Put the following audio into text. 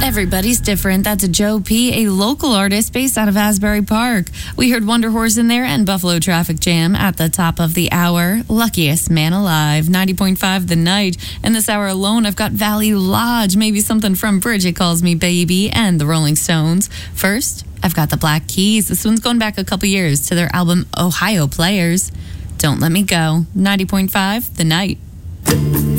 Everybody's Different. That's Joe P., a local artist based out of Asbury Park. We heard Wonder Horse in there and Buffalo Traffic Jam at the top of the hour. Luckiest Man Alive, 90.5 The Night. And this hour alone, I've got Valley Lodge, maybe something from Bridget Calls Me Baby, and the Rolling Stones. First, I've got the Black Keys. This one's going back a couple years to their album Ohio Players. Don't Let Me Go, 90.5 The Night.